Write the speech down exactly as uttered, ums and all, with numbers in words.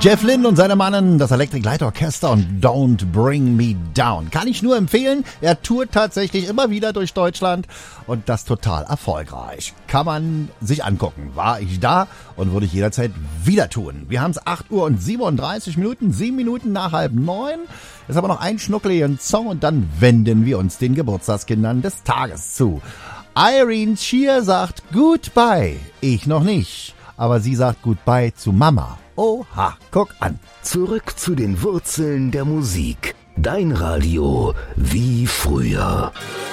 Jeff Lynne und seine Mannen, das Electric Light Orchester und Don't Bring Me Down. Kann ich nur empfehlen. Er tourt tatsächlich immer wieder durch Deutschland und das total erfolgreich. Kann man sich angucken. War ich da und würde ich jederzeit wieder tun. Wir haben es acht Uhr und siebenunddreißig Minuten, sieben Minuten nach halb neun. Jetzt haben wir noch einen schnuckeligen Song und dann wenden wir uns den Geburtstagskindern des Tages zu. Irene Shear sagt Goodbye. Ich noch nicht. Aber sie sagt Goodbye zu Mama. Oha, guck an. Zurück zu den Wurzeln der Musik. Dein Radio wie früher.